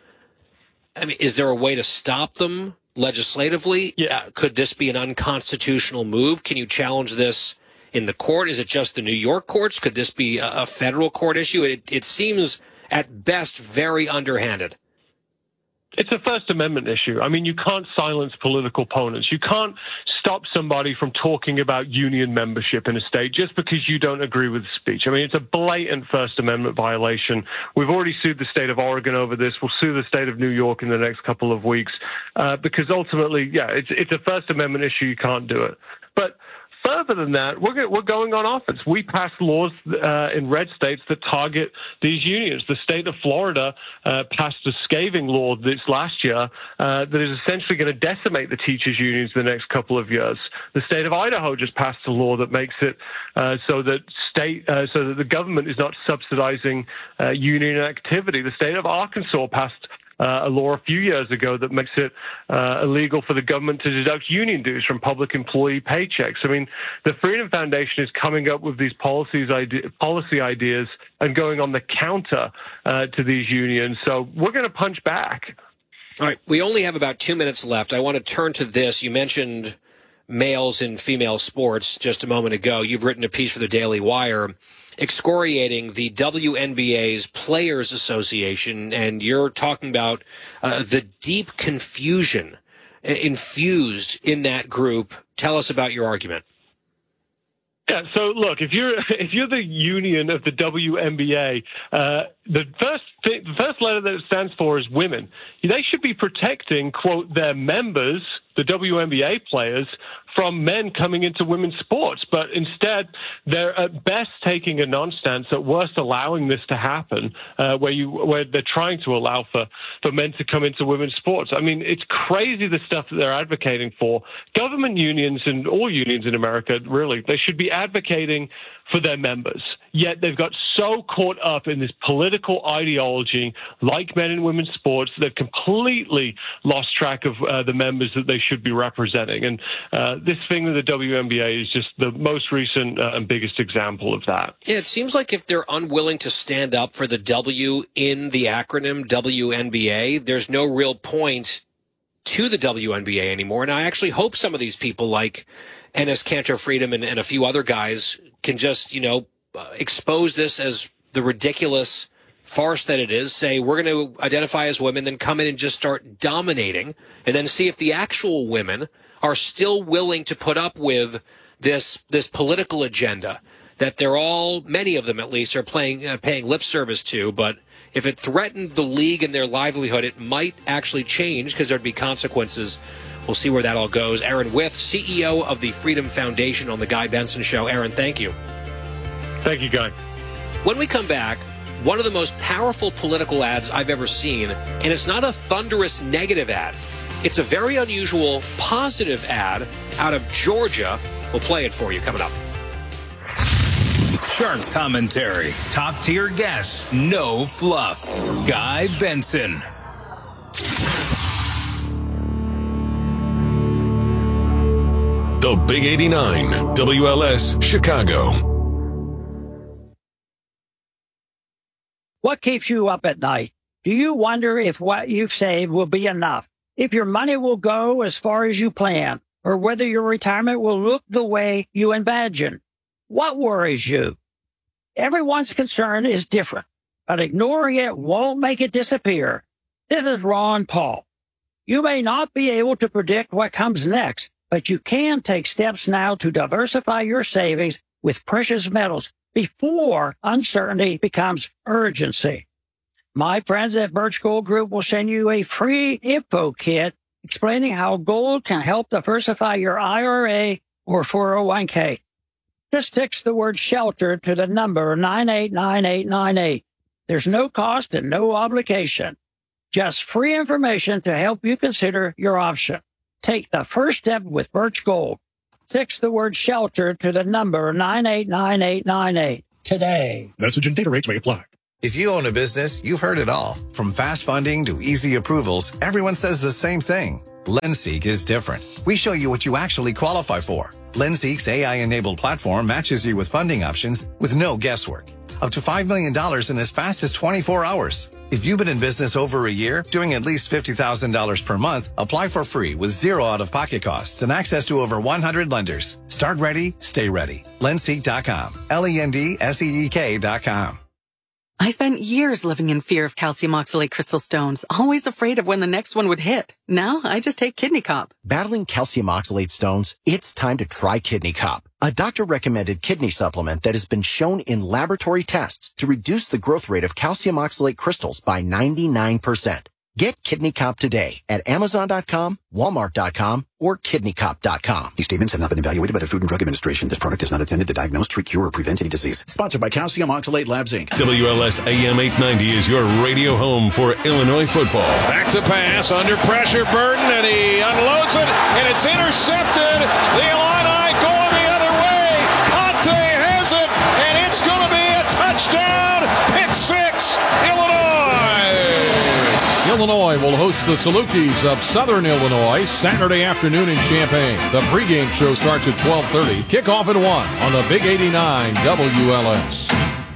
I mean, is there a way to stop them legislatively? Yeah. Could this be an unconstitutional move? Can you challenge this in the court? Is it just the New York courts? Could this be a federal court issue? It seems at best very underhanded. It's a First Amendment issue. I mean, you can't silence political opponents. You can't stop somebody from talking about union membership in a state just because you don't agree with the speech. I mean, it's a blatant First Amendment violation. We've already sued the state of Oregon over this. We'll sue the state of New York in the next couple of weeks because ultimately, yeah, it's a First Amendment issue. You can't do it. But further than that, we're going on offense. We pass laws in red states that target these unions. The state of Florida passed a scathing law this last year that is essentially going to decimate the teachers' unions in the next couple of years. The state of Idaho just passed a law that makes it so that the government is not subsidizing union activity. The state of Arkansas passed a law a few years ago that makes it illegal for the government to deduct union dues from public employee paychecks. I mean, the Freedom Foundation is coming up with these policy ideas and going on the counter to these unions. So we're going to punch back. All right. We only have about 2 minutes left. I want to turn to this. You mentioned males in female sports just a moment ago. You've written a piece for the Daily Wire excoriating the WNBA's Players Association, and you're talking about the deep confusion infused in that group. Tell us about your argument. Yeah, so look, if you're the union of the WNBA, the first letter that it stands for is women. They should be protecting, quote, their members, the WNBA players, from men coming into women's sports. But instead, they're at best taking a non-stance, at worst allowing this to happen, where they're trying to allow for men to come into women's sports. I mean, it's crazy the stuff that they're advocating for. Government unions and all unions in America, really, they should be advocating for their members. Yet they've got so caught up in this political ideology, like men in women's sports, they've completely lost track of the members that they should be representing. And this thing with the WNBA is just the most recent and biggest example of that. Yeah, it seems like if they're unwilling to stand up for the W in the acronym WNBA, there's no real point to the WNBA anymore. And I actually hope some of these people like Enes Kanter Freedom and a few other guys can just, expose this as the ridiculous farce that it is, say we're going to identify as women, then come in and just start dominating, and then see if the actual women are still willing to put up with this political agenda that they're all, many of them at least, are paying lip service to. But if it threatened the league and their livelihood, it might actually change because there'd be consequences. We'll see where that all goes. Aaron Wyth, CEO of the Freedom Foundation, on The Guy Benson Show. Aaron, thank you. Thank you, Guy. When we come back, one of the most powerful political ads I've ever seen, and it's not a thunderous negative ad. It's a very unusual positive ad out of Georgia. We'll play it for you coming up. Sharp commentary, top-tier guests, no fluff. Guy Benson. The Big 89, WLS, Chicago. What keeps you up at night? Do you wonder if what you've saved will be enough? If your money will go as far as you plan? Or whether your retirement will look the way you imagine? What worries you? Everyone's concern is different, but ignoring it won't make it disappear. This is Ron Paul. You may not be able to predict what comes next, but you can take steps now to diversify your savings with precious metals before uncertainty becomes urgency. My friends at Birch Gold Group will send you a free info kit explaining how gold can help diversify your IRA or 401k. Just text the word shelter to the number 989898. There's no cost and no obligation. Just free information to help you consider your option. Take the first step with Birch Gold. Text the word shelter to the number 989898 today. Message and data rates may apply. If you own a business, you've heard it all. From fast funding to easy approvals, everyone says the same thing. LendSeek is different. We show you what you actually qualify for. LendSeek's AI-enabled platform matches you with funding options with no guesswork. Up to $5 million in as fast as 24 hours. If you've been in business over a year, doing at least $50,000 per month, apply for free with zero out-of-pocket costs and access to over 100 lenders. Start ready, stay ready. Lendseek.com. LendSeek.com. I spent years living in fear of calcium oxalate crystal stones, always afraid of when the next one would hit. Now I just take Kidney Cop. Battling calcium oxalate stones? It's time to try Kidney Cop, a doctor-recommended kidney supplement that has been shown in laboratory tests to reduce the growth rate of calcium oxalate crystals by 99%. Get Kidney Cop today at Amazon.com, Walmart.com, or KidneyCop.com. These statements have not been evaluated by the Food and Drug Administration. This product is not intended to diagnose, treat, cure, or prevent any disease. Sponsored by Calcium Oxalate Labs, Inc. WLS AM 890 is your radio home for Illinois football. Back to pass, under pressure, Burden, and he unloads it, and it's intercepted. The Illini going the other way. Conte has it, and it's going to be a touchdown. Pick six, Illinois. Illinois will host the Salukis of Southern Illinois Saturday afternoon in Champaign. The pregame show starts at 12:30. Kickoff at 1 on the Big 89 WLS.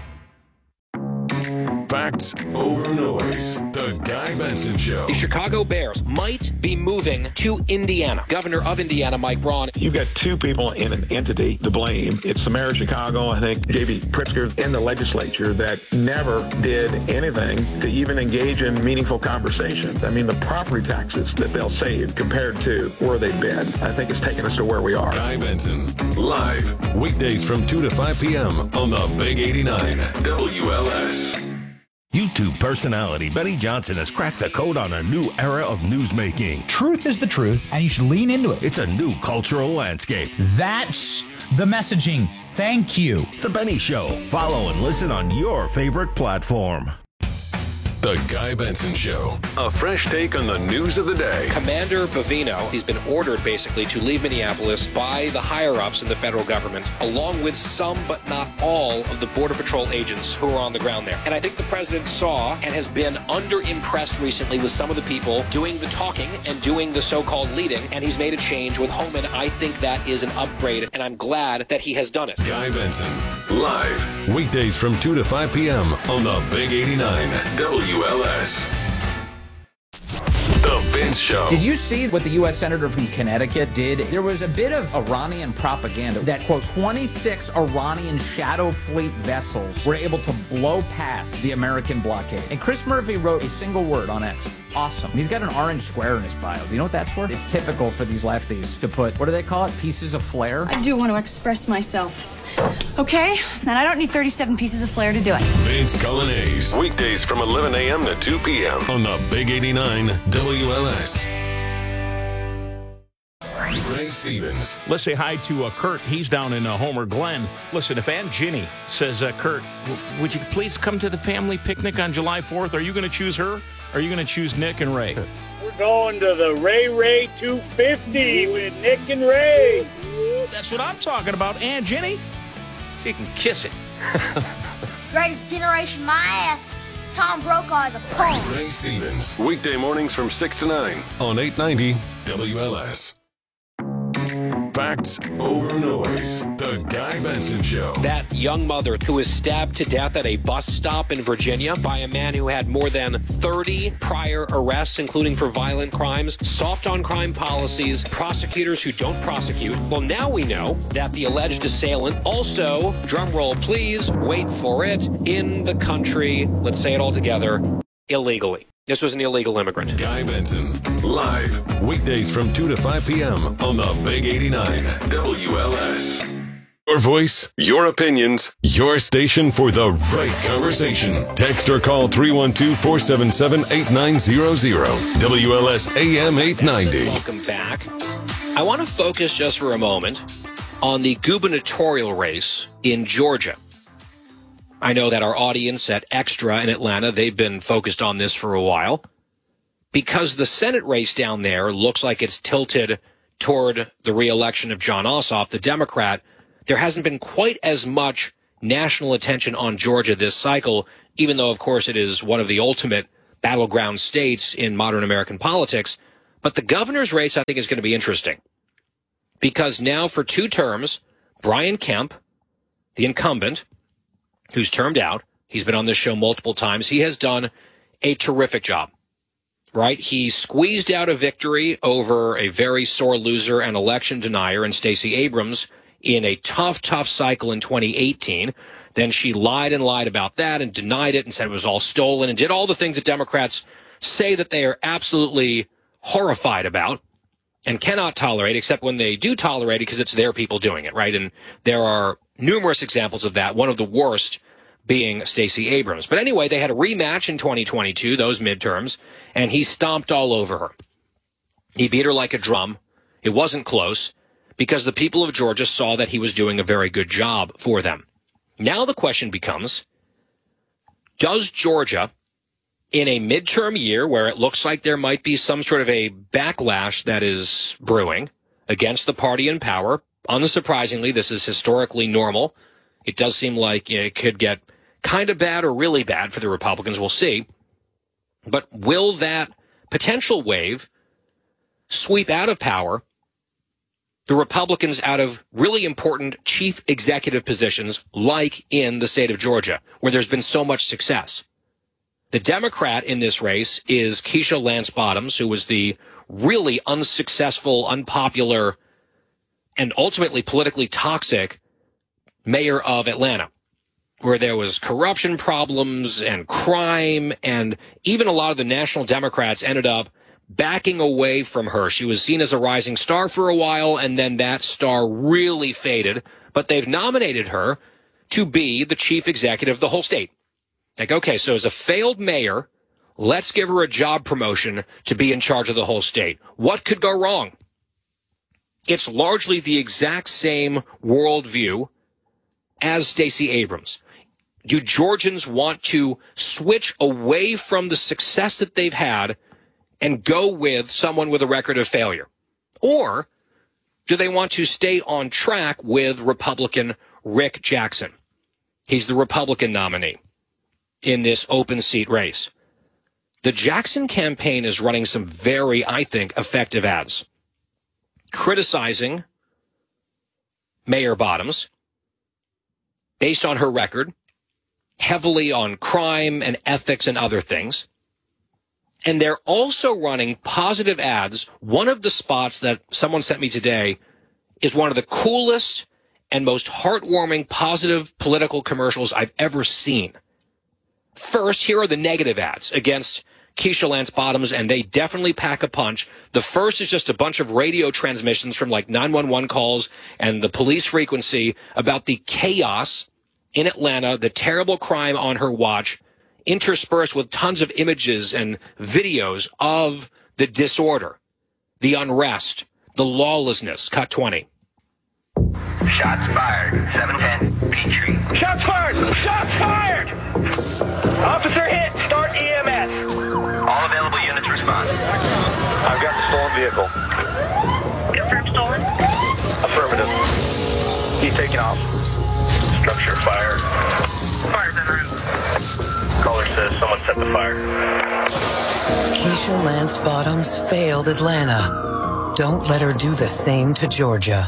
Facts over noise. The Guy Benson Show. The Chicago Bears might be moving to Indiana. Governor of Indiana, Mike Braun. You've got two people in an entity to blame. It's the mayor of Chicago, I think, J.B. Pritzker, in the legislature that never did anything to even engage in meaningful conversations. I mean, the property taxes that they'll save compared to where they've been, I think it's taken us to where we are. Guy Benson, live, weekdays from 2 to 5 p.m. on the Big 89 WLS. YouTube personality Benny Johnson has cracked the code on a new era of newsmaking. Truth is the truth, and you should lean into it. It's a new cultural landscape. That's the messaging. Thank you. The Benny Show. Follow and listen on your favorite platform. The Guy Benson Show. A fresh take on the news of the day. Commander Bavino, he's been ordered basically to leave Minneapolis by the higher-ups in the federal government, along with some but not all of the Border Patrol agents who are on the ground there. And I think the president saw and has been under-impressed recently with some of the people doing the talking and doing the so-called leading, and he's made a change with Homan. I think that is an upgrade, and I'm glad that he has done it. Guy Benson, live, weekdays from 2 to 5 p.m. on the Big 89 WLS. The Vince Show. Did you see what the U.S. Senator from Connecticut did? There was a bit of Iranian propaganda that, quote, 26 Iranian shadow fleet vessels were able to blow past the American blockade. And Chris Murphy wrote a single word on X. Awesome. He's got an orange square in his bio. Do you know what that's for? It's typical for these lefties to put, what do they call it? Pieces of flair? I do want to express myself. Okay? And I don't need 37 pieces of flair to do it. Vince Colonnese. Weekdays from 11 a.m. to 2 p.m. on the Big 89 WLS. Ray Stevens. Let's say hi to Kurt. He's down in Homer Glen. Listen, if Aunt Ginny says, Kurt, would you please come to the family picnic on July 4th? Are you going to choose her? Or are you going to choose Nick and Ray? We're going to the Ray 250 with Nick and Ray. Ooh, that's what I'm talking about. Aunt Ginny, she can kiss it. Greatest generation, my ass. Tom Brokaw is a punk. Ray Stevens. Weekday mornings from 6 to 9 on 890 WLS. Facts over noise. The Guy Benson Show. That young mother who was stabbed to death at a bus stop in Virginia by a man who had more than 30 prior arrests, including for violent crimes, soft on crime policies, prosecutors who don't prosecute. Well, now we know that the alleged assailant also, drumroll please, wait for it, in the country, let's say it all together, illegally. This was an illegal immigrant. Guy Benson, live, weekdays from 2 to 5 p.m. on the Big 89 WLS. Your voice, your opinions, your station for the right conversation. Text or call 312-477-8900. WLS AM 890. Welcome back. I want to focus just for a moment on the gubernatorial race in Georgia. I know that our audience at Extra in Atlanta, they've been focused on this for a while because the Senate race down there looks like it's tilted toward the reelection of Jon Ossoff, the Democrat. There hasn't been quite as much national attention on Georgia this cycle, even though, of course, it is one of the ultimate battleground states in modern American politics. But the governor's race, I think, is going to be interesting because now for 2 terms, Brian Kemp, the incumbent, who's termed out, he's been on this show multiple times, he has done a terrific job, right? He squeezed out a victory over a very sore loser and election denier in Stacey Abrams in a tough cycle in 2018. Then she lied about that and denied it and said it was all stolen and did all the things that Democrats say that they are absolutely horrified about and cannot tolerate, except when they do tolerate it because it's their people doing it, right? And there are numerous examples of that, one of the worst being Stacey Abrams. But anyway, they had a rematch in 2022, those midterms, and he stomped all over her. He beat her like a drum. It wasn't close because the people of Georgia saw that he was doing a very good job for them. Now the question becomes, does Georgia, in a midterm year where it looks like there might be some sort of a backlash that is brewing against the party in power, unsurprisingly, this is historically normal. It does seem like it could get kind of bad or really bad for the Republicans. We'll see. But will that potential wave sweep out of power the Republicans out of really important chief executive positions like in the state of Georgia, where there's been so much success? The Democrat in this race is Keisha Lance Bottoms, who was the really unsuccessful, unpopular, and ultimately politically toxic mayor of Atlanta, where there was corruption problems and crime, and even a lot of the national Democrats ended up backing away from her. She was seen as a rising star for a while, and then that star really faded, but they've nominated her to be the chief executive of the whole state. Like, okay, so as a failed mayor, let's give her a job promotion to be in charge of the whole state. What could go wrong? It's largely the exact same worldview as Stacey Abrams. Do Georgians want to switch away from the success that they've had and go with someone with a record of failure? Or do they want to stay on track with Republican Rick Jackson? He's the Republican nominee in this open seat race. The Jackson campaign is running some very, I think, effective ads, criticizing Mayor Bottoms based on her record, heavily on crime and ethics and other things. And they're also running positive ads. One of the spots that someone sent me today is one of the coolest and most heartwarming positive political commercials I've ever seen. First, here are the negative ads against Keisha Lance Bottoms, and they definitely pack a punch. The first is just a bunch of radio transmissions from like 911 calls and the police frequency about the chaos in Atlanta, the terrible crime on her watch, interspersed with tons of images and videos of the disorder, the unrest, the lawlessness. Cut 20. Shots fired. 710 Peachtree. Shots fired! Shots fired! Officer hit. Start EMS. All available units respond. I've got the stolen vehicle. Confirm stolen? Affirmative. He's taking off. Structure fired. Fire's en route. Caller says someone set the fire. Keisha Lance Bottoms failed Atlanta. Don't let her do the same to Georgia.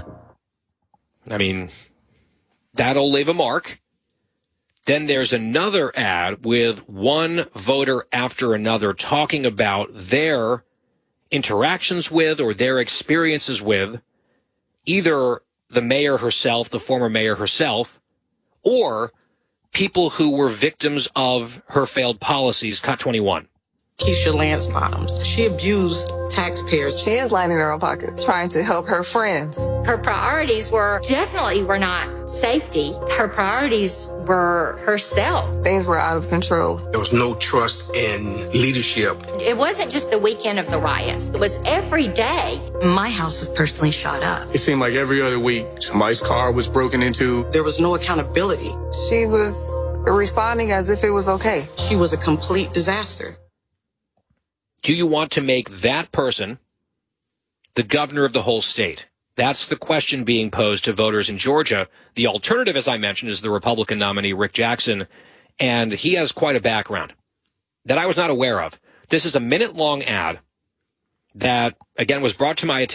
I mean, that'll leave a mark. Then there's another ad with one voter after another talking about their interactions with or their experiences with either the mayor herself, the former mayor herself, or people who were victims of her failed policies. Cut 21. Keisha Lance Bottoms. She abused taxpayers. She is lining her own pockets, trying to help her friends. Her priorities were not safety. Her priorities were herself. Things were out of control. There was no trust in leadership. It wasn't just the weekend of the riots. It was every day. My house was personally shot up. It seemed like every other week, somebody's car was broken into. There was no accountability. She was responding as if it was okay. She was a complete disaster. Do you want to make that person the governor of the whole state? That's the question being posed to voters in Georgia. The alternative, as I mentioned, is the Republican nominee, Rick Jackson, and he has quite a background that I was not aware of. This is a minute-long ad that, again, was brought to my attention